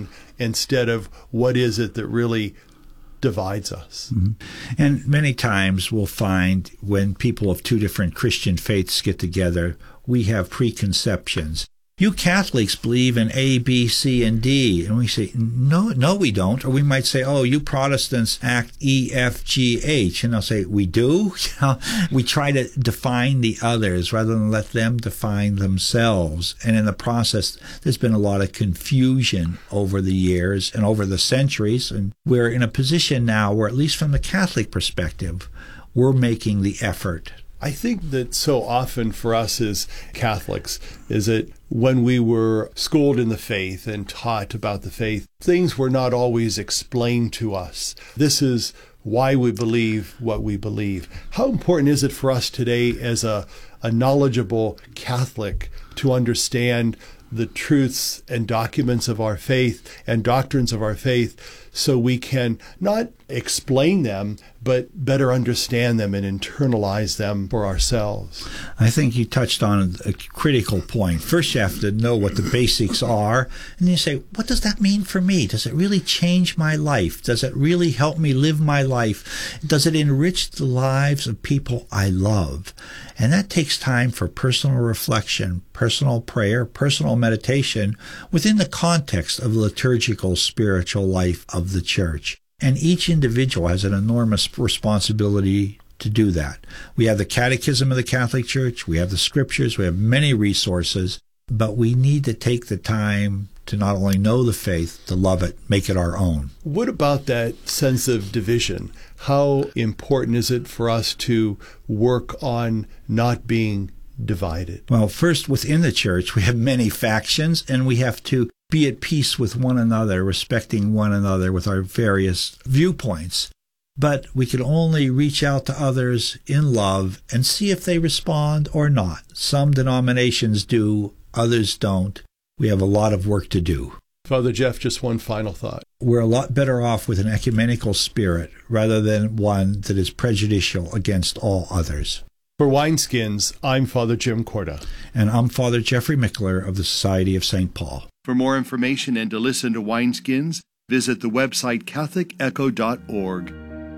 on instead of what is it that really divides us. Mm-hmm. And many times we'll find when people of two different Christian faiths get together, we have preconceptions. You Catholics believe in A, B, C, and D. And we say, no, we don't. Or we might say, oh, you Protestants act E, F, G, H. And they'll say, we do? We try to define the others rather than let them define themselves. And in the process, there's been a lot of confusion over the years and over the centuries. And we're in a position now where, at least from the Catholic perspective, we're making the effort. I think that so often for us as Catholics is that when we were schooled in the faith and taught about the faith, things were not always explained to us. This is why we believe what we believe. How important is it for us today as a knowledgeable Catholic to understand the truths and documents of our faith and doctrines of our faith so we can not explain them, but better understand them and internalize them for ourselves? I think you touched on a critical point. First, you have to know what the basics are, and then you say, what does that mean for me? Does it really change my life? Does it really help me live my life? Does it enrich the lives of people I love? And that takes time for personal reflection, personal prayer, personal meditation within the context of the liturgical spiritual life of the Church. And each individual has an enormous responsibility to do that. We have the Catechism of the Catholic Church, we have the Scriptures, we have many resources, but we need to take the time to not only know the faith, to love it, make it our own. What about that sense of division? How important is it for us to work on not being divided? Well, first, within the Church, we have many factions, and we have to be at peace with one another, respecting one another with our various viewpoints. But we can only reach out to others in love and see if they respond or not. Some denominations do, others don't. We have a lot of work to do. Father Jeff, just one final thought. We're a lot better off with an ecumenical spirit rather than one that is prejudicial against all others. For Wineskins, I'm Father Jim Korda. And I'm Father Jeffrey Mickler of the Society of St. Paul. For more information and to listen to Wineskins, visit the website catholicecho.org.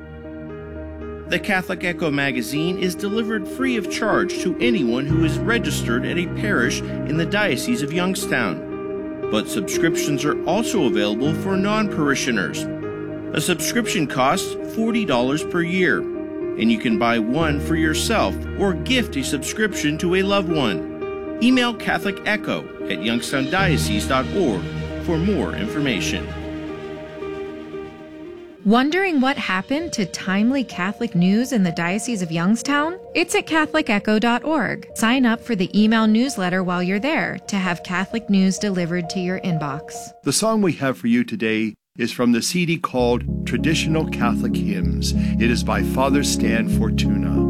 The Catholic Echo magazine is delivered free of charge to anyone who is registered at a parish in the Diocese of Youngstown. But subscriptions are also available for non-parishioners. A subscription costs $40 per year, and you can buy one for yourself or gift a subscription to a loved one. Email Catholic Echo at youngstowndiocese.org for more information. Wondering what happened to timely Catholic news in the Diocese of Youngstown? It's at catholicecho.org. Sign up for the email newsletter while you're there to have Catholic news delivered to your inbox. The song we have for you today is from the CD called Traditional Catholic Hymns. It is by Father Stan Fortuna.